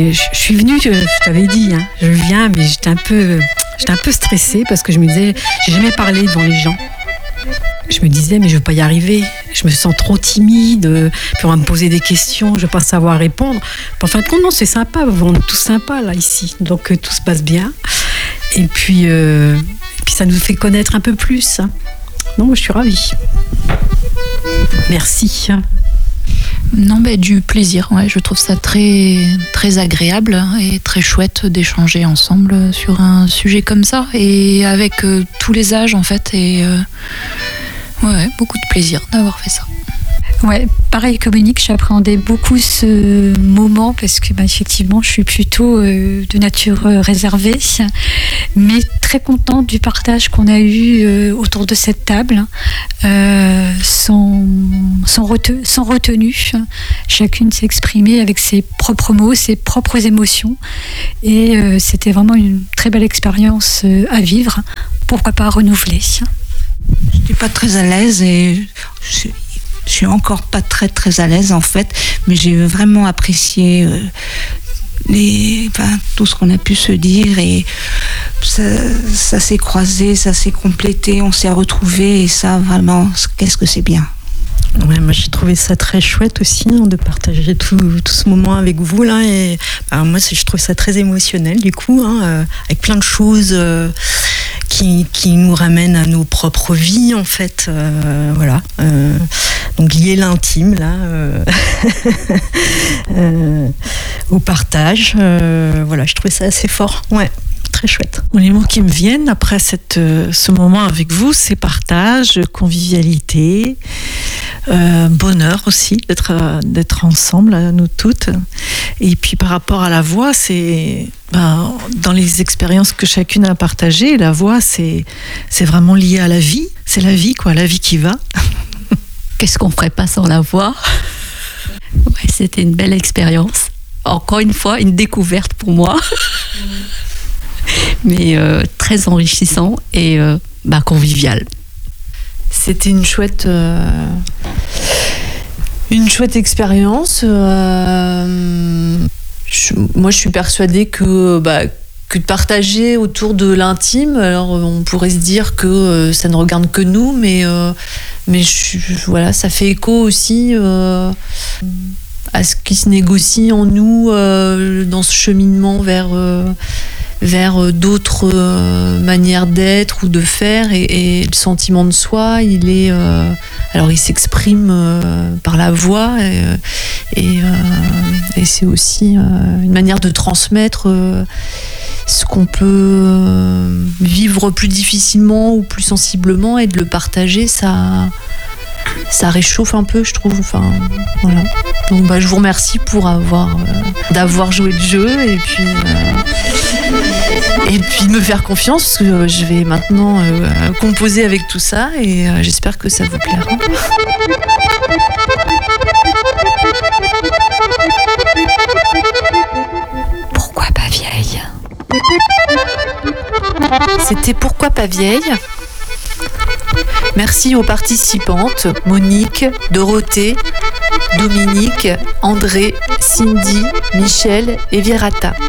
Je suis venue, je t'avais dit, hein, je viens, mais j'étais un peu stressée parce que je me disais, j'ai jamais parlé devant les gens. Je me disais, mais je ne vais pas y arriver. Je me sens trop timide. Puis on va me poser des questions, je ne vais pas savoir répondre. Puis en fin de compte, non, c'est sympa. On est tous sympas là, ici. Donc tout se passe bien. Et puis ça nous fait connaître un peu plus. Non, moi, je suis ravie. Merci. Non, du plaisir. Ouais, je trouve ça très, très agréable et très chouette d'échanger ensemble sur un sujet comme ça et avec tous les âges en fait. Et beaucoup de plaisir d'avoir fait ça. Ouais, pareil que Monique, j'appréhendais beaucoup ce moment parce que effectivement, je suis plutôt de nature réservée, mais très contente du partage qu'on a eu autour de cette table, sans retenue. Chacune s'est exprimée avec ses propres mots, ses propres émotions, et c'était vraiment une très belle expérience à vivre. Pourquoi pas renouveler? Je n'étais pas très à l'aise et je suis encore pas très très à l'aise en fait, mais j'ai vraiment apprécié tout ce qu'on a pu se dire et ça s'est croisé, ça s'est complété, on s'est retrouvés et ça vraiment, qu'est-ce que c'est bien. Ouais, moi j'ai trouvé ça très chouette aussi de partager tout ce moment avec vous là et moi je trouve ça très émotionnel du coup avec plein de choses qui nous ramènent à nos propres vies en fait donc lier l'intime là au partage je trouvais ça assez fort, très chouette. Les mots qui me viennent après ce moment avec vous, c'est partage, convivialité, bonheur aussi d'être ensemble, nous toutes. Et puis par rapport à la voix, c'est dans les expériences que chacune a partagées, la voix c'est vraiment lié à la vie. C'est la vie la vie qui va. Qu'est-ce qu'on ferait pas sans la voix? C'était une belle expérience. Encore une fois, une découverte pour moi. Mais très enrichissant et convivial. C'était une chouette expérience. Moi, je suis persuadée que de partager autour de l'intime, alors on pourrait se dire que ça ne regarde que nous, mais ça fait écho aussi à ce qui se négocie en nous dans ce cheminement vers d'autres manières d'être ou de faire et le sentiment de soi il s'exprime par la voix et c'est aussi une manière de transmettre ce qu'on peut vivre plus difficilement ou plus sensiblement et de le partager, ça réchauffe un peu, je trouve. Donc je vous remercie pour d'avoir joué le jeu et puis de me faire confiance parce que je vais maintenant composer avec tout ça et j'espère que ça vous plaira. Pourquoi pas vieille? C'était Pourquoi pas vieille? Merci aux participantes Monique, Dorothée, Dominique, André, Cindy, Michel et Virata.